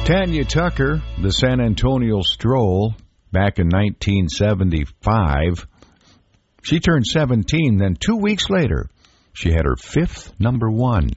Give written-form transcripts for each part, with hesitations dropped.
Tanya Tucker, the San Antonio Stroll, back in 1975. She turned 17, then 2 weeks later, she had her fifth number one.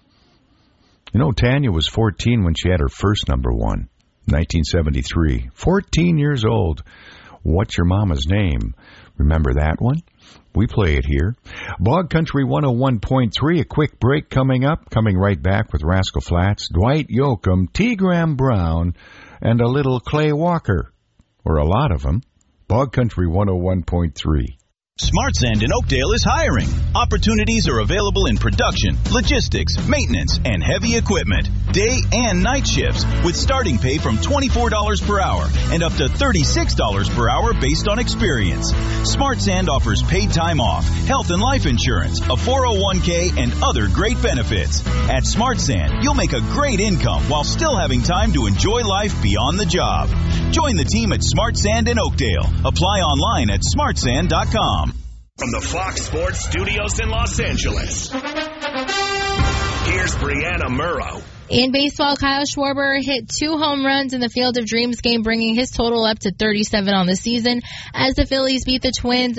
You know, Tanya was 14 when she had her first number one, 1973. 14 years old. What's Your Mama's Name? Remember that one? We play it here. Bog Country 101.3, a quick break coming up. Coming right back with Rascal Flatts, Dwight Yoakam, T. Graham Brown, and a little Clay Walker. Or a lot of them. Bog Country 101.3. Smart Sand in Oakdale is hiring. Opportunities are available in production, logistics, maintenance, and heavy equipment. Day and night shifts with starting pay from $24 per hour and up to $36 per hour based on experience. Smart Sand offers paid time off, health and life insurance, a 401k, and other great benefits. At Smart Sand, you'll make a great income while still having time to enjoy life beyond the job. Join the team at Smart Sand in Oakdale. Apply online at smartsand.com. From the Fox Sports Studios in Los Angeles, here's Brianna Murrow. In baseball, Kyle Schwarber hit 2 home runs in the Field of Dreams game, bringing his total up to 37 on the season as the Phillies beat the Twins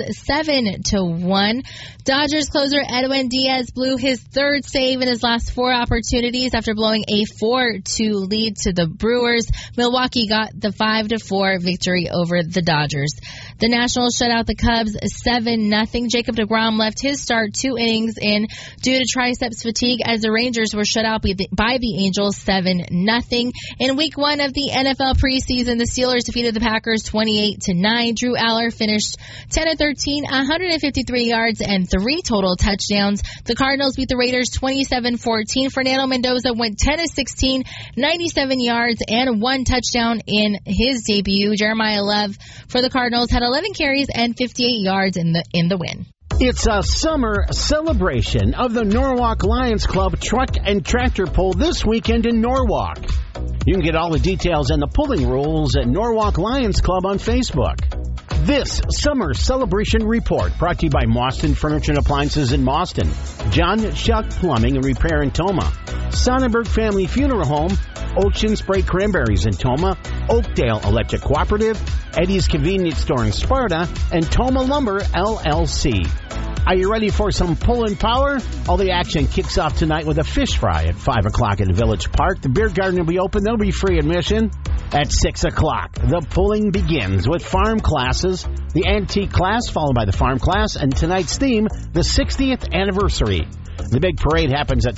7-1. Dodgers closer Edwin Diaz blew his third save in his last 4 opportunities after blowing a 4-2 lead to the Brewers. Milwaukee got the 5-4 victory over the Dodgers. The Nationals shut out the Cubs 7-0. Jacob deGrom left his start 2 innings in due to triceps fatigue as the Rangers were shut out by the Angels 7-0. In week 1 of the NFL preseason, the Steelers defeated the Packers 28-9. Drew Aller finished 10-13, 153 yards and 3 total touchdowns. The Cardinals beat the Raiders 27-14. Fernando Mendoza went 10-16, 97 yards and 1 touchdown in his debut. Jeremiah Love for the Cardinals had 11 carries and 58 yards in the win. It's a summer celebration of the Norwalk Lions Club Truck and Tractor Pull this weekend in Norwalk. You can get all the details and the pulling rules at Norwalk Lions Club on Facebook. This summer celebration report brought to you by Mauston Furniture and Appliances in Mauston, John Shuck Plumbing and Repair in Toma, Sonnenberg Family Funeral Home, Ocean Spray Cranberries in Toma, Oakdale Electric Cooperative, Eddie's Convenience Store in Sparta, and Toma Lumber LLC. Are you ready for some pull-in power? All the action kicks off tonight with a fish fry at 5 o'clock in Village Park. The beer garden will be open. There'll be free admission at 6 o'clock. The pulling begins with farm classes, the antique class followed by the farm class, and tonight's theme, the 60th anniversary. The big parade happens at